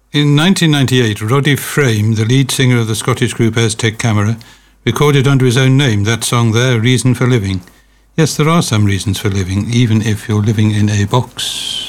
In 1998, Roddy Frame, the lead singer of the Scottish group Aztec Camera, recorded under his own name that song there, Reason for Living. Yes, there are some reasons for living, even if you're living in a box.